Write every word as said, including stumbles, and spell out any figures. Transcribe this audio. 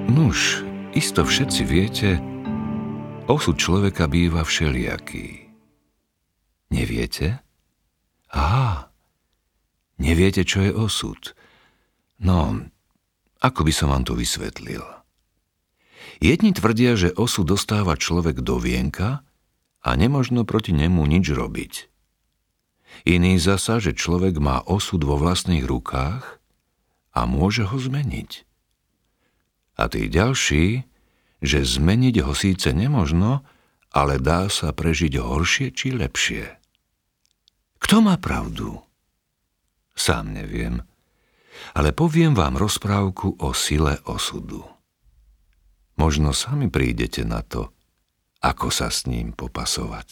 Nuž, isto všetci viete, osud človeka býva všelijaký. Neviete? Á, neviete, čo je osud? No, ako by som vám to vysvetlil? Jedni tvrdia, že osud dostáva človek do vienka a nemožno proti nemu nič robiť. Iní zasa, že človek má osud vo vlastných rukách a môže ho zmeniť. A tí ďalší, že zmeniť ho síce nemožno, ale dá sa prežiť horšie či lepšie. Kto má pravdu? Sám neviem, ale poviem vám rozprávku o sile osudu. Možno sami prídete na to, ako sa s ním popasovať.